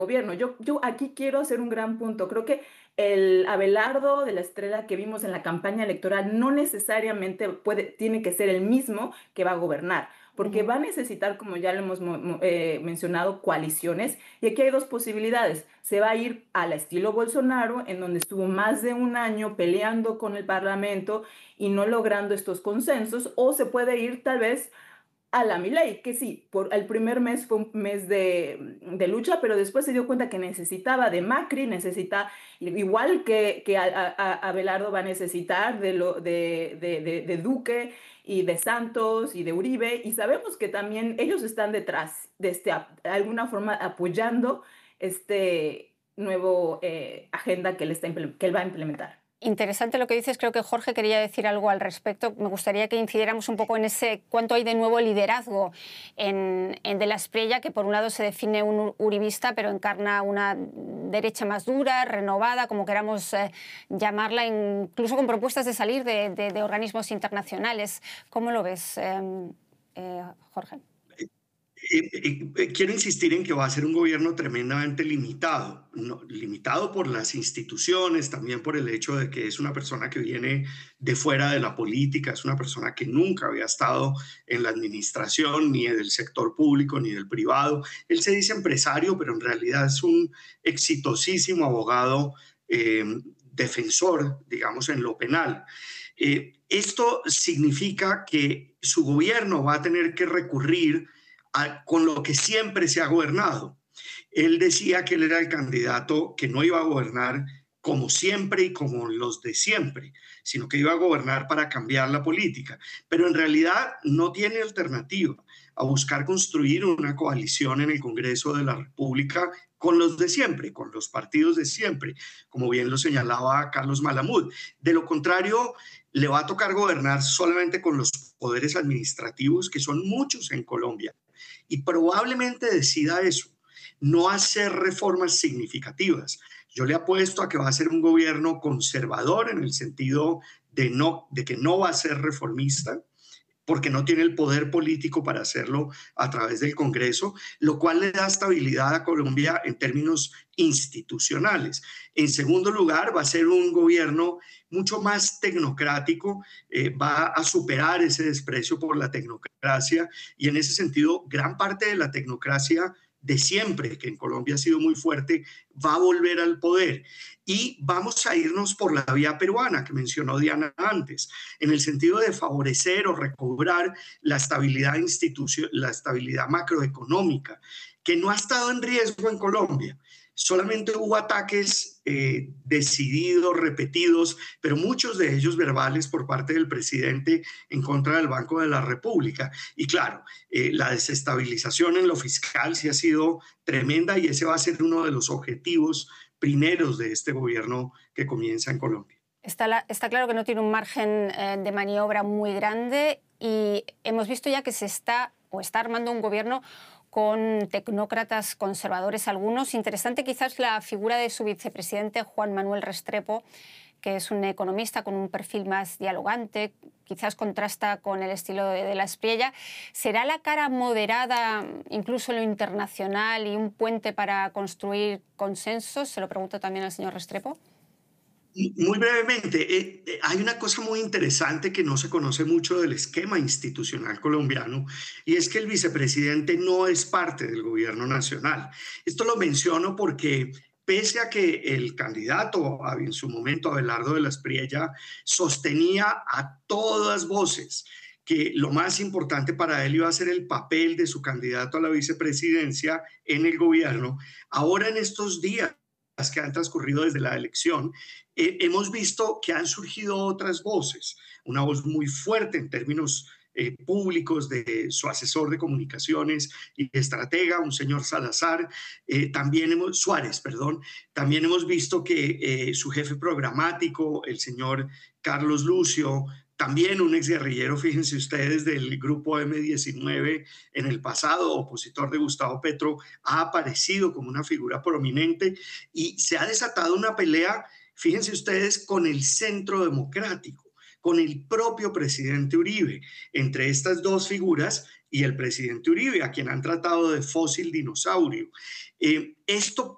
gobierno. Yo aquí quiero hacer un gran punto. Creo que el Abelardo de la Estrella que vimos en la campaña electoral no necesariamente tiene que ser el mismo que va a gobernar, porque Ujú. va a necesitar, como ya lo hemos mencionado, coaliciones. Y aquí hay dos posibilidades. Se va a ir al estilo Bolsonaro, en donde estuvo más de un año peleando con el Parlamento y no logrando estos consensos, o se puede ir tal vez a la Milei, que sí, por el primer mes fue un mes de lucha, pero después se dio cuenta que necesitaba de Macri, necesita, igual que Abelardo va a necesitar de Duque y de Santos y de Uribe, y sabemos que también ellos están detrás de de alguna forma apoyando este nuevo agenda que que él va a implementar. Interesante lo que dices. Creo que Jorge quería decir algo al respecto. Me gustaría que incidiéramos un poco en ese cuánto hay de nuevo liderazgo en De la Espriella, que por un lado se define un uribista, pero encarna una derecha más dura, renovada, como queramos llamarla, incluso con propuestas de salir de organismos internacionales. ¿Cómo lo ves, Jorge? Quiero insistir en que va a ser un gobierno tremendamente limitado, limitado por las instituciones, también por el hecho de que es una persona que viene de fuera de la política, es una persona que nunca había estado en la administración, ni del sector público, ni del privado. Él se dice empresario, pero en realidad es un exitosísimo abogado defensor, digamos, en lo penal. Esto significa que su gobierno va a tener que recurrir con lo que siempre se ha gobernado. Él decía que él era el candidato que no iba a gobernar como siempre y como los de siempre, sino que iba a gobernar para cambiar la política. Pero en realidad no tiene alternativa a buscar construir una coalición en el Congreso de la República con los de siempre, con los partidos de siempre, como bien lo señalaba Carlos Malamud. De lo contrario, le va a tocar gobernar solamente con los poderes administrativos, que son muchos en Colombia, y probablemente decida eso, no hacer reformas significativas. Yo le apuesto a que va a ser un gobierno conservador en el sentido de que no va a ser reformista, porque no tiene el poder político para hacerlo a través del Congreso, lo cual le da estabilidad a Colombia en términos institucionales. En segundo lugar, va a ser un gobierno mucho más tecnocrático, va a superar ese desprecio por la tecnocracia y en ese sentido, gran parte de la tecnocracia de siempre, que en Colombia ha sido muy fuerte, va a volver al poder. Y vamos a irnos por la vía peruana que mencionó Diana antes, en el sentido de favorecer o recobrar la estabilidad la estabilidad macroeconómica, que no ha estado en riesgo en Colombia. Solamente hubo ataques decididos, repetidos, pero muchos de ellos verbales por parte del presidente en contra del Banco de la República. Y claro, la desestabilización en lo fiscal sí ha sido tremenda y ese va a ser uno de los objetivos primeros de este gobierno que comienza en Colombia. Está claro que no tiene un margen de maniobra muy grande y hemos visto ya que se está armando un gobierno con tecnócratas conservadores algunos. Interesante quizás la figura de su vicepresidente Juan Manuel Restrepo, que es un economista con un perfil más dialogante, quizás contrasta con el estilo de la Espriella. ¿Será la cara moderada, incluso en lo internacional, y un puente para construir consensos? Se lo pregunto también al señor Restrepo. Muy brevemente, hay una cosa muy interesante que no se conoce mucho del esquema institucional colombiano y es que el vicepresidente no es parte del gobierno nacional. Esto lo menciono porque pese a que el candidato en su momento, Abelardo de la Espriella, sostenía a todas voces que lo más importante para él iba a ser el papel de su candidato a la vicepresidencia en el gobierno, ahora en estos días que han transcurrido desde la elección, hemos visto que han surgido otras voces, una voz muy fuerte en términos públicos de su asesor de comunicaciones y estratega, un señor Salazar, Suárez, perdón, también hemos visto que su jefe programático, el señor Carlos Lucio, también un exguerrillero, fíjense ustedes, del grupo M19 en el pasado, opositor de Gustavo Petro, ha aparecido como una figura prominente y se ha desatado una pelea, fíjense ustedes, con el centro democrático, con el propio presidente Uribe, entre estas dos figuras y el presidente Uribe, a quien han tratado de fósil dinosaurio. Esto